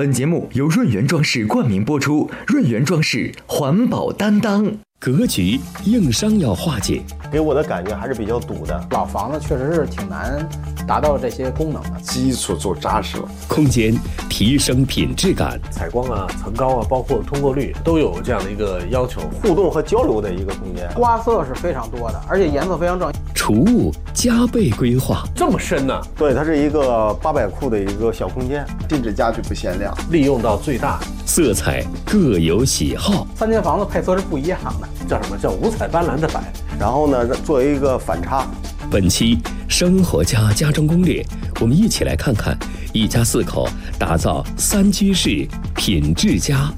本节目由润园装饰冠名播出，润园装饰环保担当。 格局硬伤要化解， 给我的感觉还是比较堵的。 老房子确实是挺难达到这些功能的， 基础做扎实了， 空间提升品质感， 采光啊、层高啊，包括通过率都有这样的一个要求，互动和交流的一个空间。 花色是非常多的，而且颜色非常正。 储物加倍规划， 这么深呢？对，它是一个800库的一个小空间， 定制家具不限量， 利用到最大， 色彩各有喜好。 3间房子配色是不一样的， 叫什么叫五彩斑斓的摆？然后呢，作为一个反差。 本期生活家家装攻略，我们一起来看看一家4口打造3居室品质家。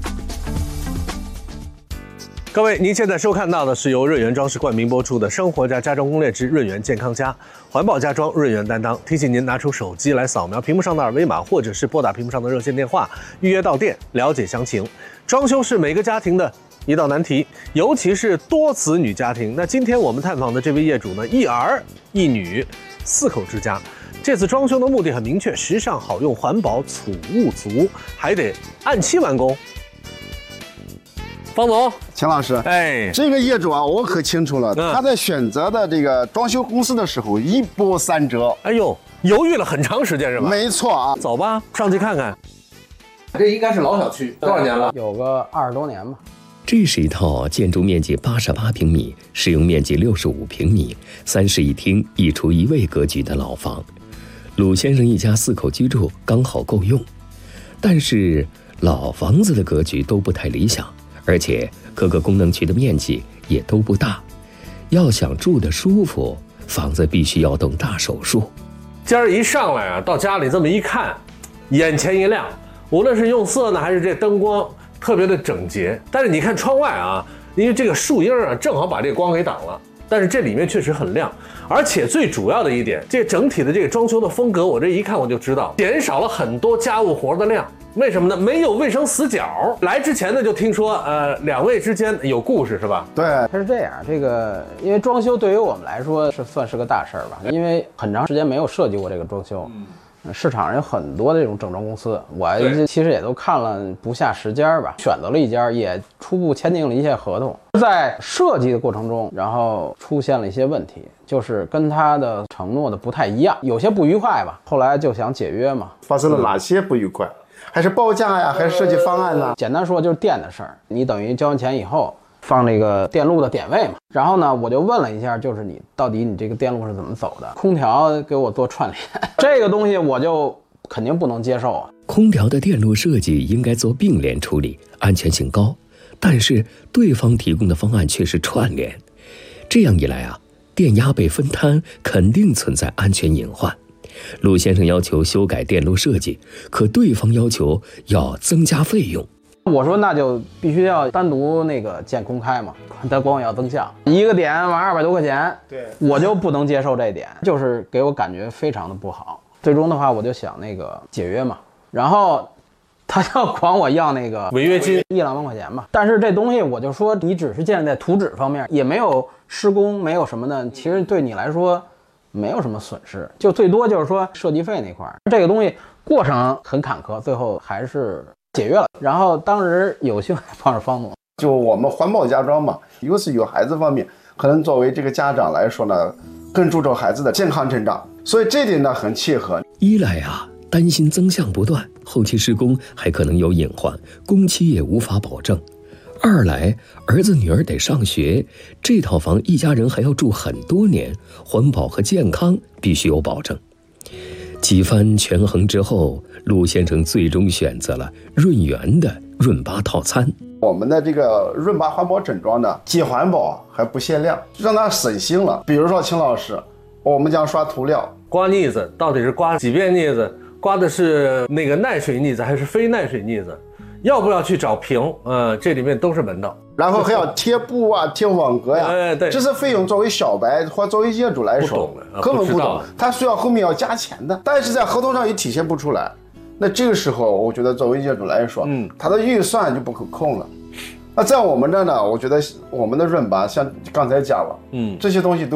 各位，您现在收看到的是由润园装饰冠名播出的《生活家家装攻略之润园健康家》，环保家装润园担当。提醒您拿出手机来扫描屏幕上的二维码，或者是拨打屏幕上的热线电话预约到店了解详情。装修是每个家庭的一道难题，尤其是多子女家庭。那今天我们探访的这位业主呢，一儿一女，4口之家。这次装修的目的很明确，时尚好用，环保储物足，还得按期完工。方总， 秦老师，这个业主啊，我可清楚了，他在选择的这个装修公司的时候一波3折。 哎呦，犹豫了很长时间是吧？ 没错啊， 走吧，上去看看。 这应该是老小区，多少年了？ 有个20多年吧。 这是一套建筑面积88平米，使用面积65平米，3室1厅1厨1卫格局的老房。鲁先生一家4口居住刚好够用，但是老房子的格局都不太理想，而且各个功能区的面积也都不大。要想住得舒服，房子必须要动大手术。 今儿一上来啊，到家里这么一看，眼前一亮，无论是用色呢，还是这灯光，特别的整洁。但是你看窗外啊，因为这个树荫啊，正好把这光给挡了。但是这里面确实很亮，而且最主要的一点，这整体的这个装修的风格，我这一看我就知道，减少了很多家务活的量。为什么呢？没有卫生死角。来之前呢，就听说2位之间有故事是吧？ 对， 它是这样，这个因为装修对于我们来说算是个大事儿吧，因为很长时间没有设计过这个装修。市场上有很多的这种整装公司，我其实也都看了不下10家吧，选择了一家，也初步签订了一些合同。在设计的过程中，然后出现了一些问题，就是跟他的承诺的不太一样，有些不愉快吧。后来就想解约嘛。 发生了哪些不愉快？还是报价呀，还是设计方案呢？ 简单说就是电的事儿，你等于交完钱以后放这个电路的点位嘛，然后呢，我就问了一下，就是你到底你这个电路是怎么走的？空调给我做串联，这个东西我就肯定不能接受啊。 空调的电路设计应该做并联处理，安全性高，但是对方提供的方案却是串联，这样一来啊，电压被分摊，肯定存在安全隐患。陆先生要求修改电路设计，可对方要求要增加费用。 我说那就必须要单独那个建公开嘛，它光要增项，一个点往200多块钱， 对， 我就不能接受这点，就是给我感觉非常的不好。最终的话，我就想那个解约嘛，然后他要管我要那个违约金 1-2万块钱吧。但是这东西我就说，你只是建在图纸方面，也没有施工，没有什么的，其实对你来说没有什么损失，就最多就是说设计费那块儿，这个东西过程很坎坷，最后还是解约了。然后当时有幸碰上方总， 就我们环保家装嘛，尤其有孩子方面，可能作为这个家长来说呢，更注重孩子的健康成长，所以这点呢很契合。 一来啊，担心增项不断，后期施工还可能有隐患，工期也无法保证；二来，儿子女儿得上学，这套房一家人还要住很多年，环保和健康必须有保证。几番权衡之后，陆先生最终选择了润园的润8套餐。 我们的这个润8环保整装呢，既环保还不限量，让他省心了。比如说秦老师，我们将刷涂料， 刮腻子到底是刮几遍腻子？刮的是那个耐水腻子还是非耐水腻子？要不要去找平？这里面都是门道。 然后还要贴布啊、贴网格呀， 对， 这是费用。作为小白或作为业主来说，根本不懂，他需要后面要加钱的，但是在合同上也体现不出来。那这个时候，我觉得作为业主来说，他的预算就不可控了。那在我们这呢，我觉得我们的润8像刚才讲了，这些东西都